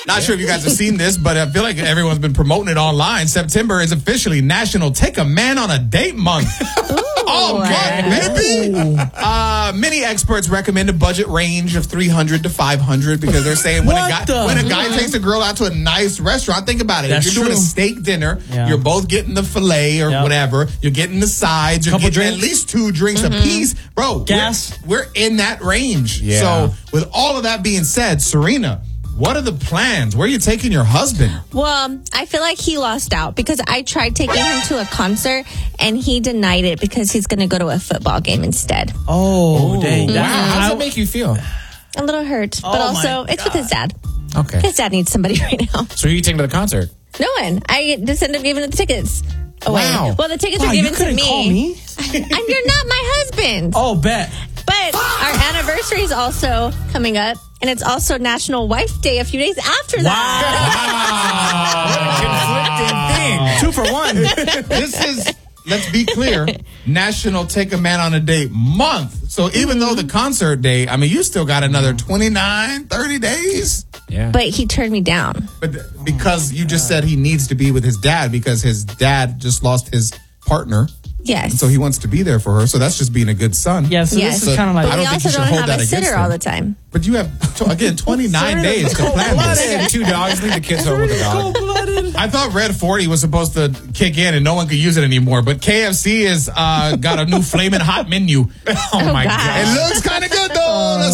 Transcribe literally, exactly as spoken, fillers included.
Not sure if you guys have seen this, but I feel like everyone's been promoting it online. September is officially National Take a Man on a Date Month. Oh, God, baby. Uh, many experts recommend a budget range of three hundred to five hundred because they're saying when a, guy, when a guy takes a girl out to a nice restaurant, think about it. That's if you're true. doing a steak dinner, Yeah. you're both getting the filet or Yep. whatever. You're getting the sides. You're Couple getting drinks. at least two drinks apiece. Bro, Gas. We're, we're in that range. Yeah. So with all of that being said, Serena, what are the plans? Where are you taking your husband? Well, I feel like he lost out because I tried taking him to a concert and he denied it because he's going to go to a football game instead. Oh, dang. Wow. That- How does I- it make you feel? A little hurt, but Oh, also my it's with his dad. Okay. His dad needs somebody right now. So who are you taking to the concert? No one. I just ended up giving the tickets away. Wow. Well, the tickets Wow, are you given to couldn't me. call me? And you're not my husband. Oh, bet. But our anniversary is also coming up, and it's also National Wife Day a few days after that. What a conflicting thing. Two for one. This is, let's be clear, National Take a Man on a Date Month. So even though the concert day, I mean, you still got another twenty-nine, thirty days. Yeah. But he turned me down. But th- because you just said he needs to be with his dad because his dad just lost his partner. Yes. So he wants to be there for her. So that's just being a good son. Yeah, so Yes. this is kind of like... I But don't we think you also should don't hold have that a against sitter him. all the time. But you have, t- again, twenty-nine days to plan Blooded. this. Two dogs. Leave the kids home with the dog. Cold-blooded. I thought Red forty was supposed to kick in and no one could use it anymore. But K F C has uh, got a new flaming hot menu. Oh, my God. God. It looks kind of good, though. Let's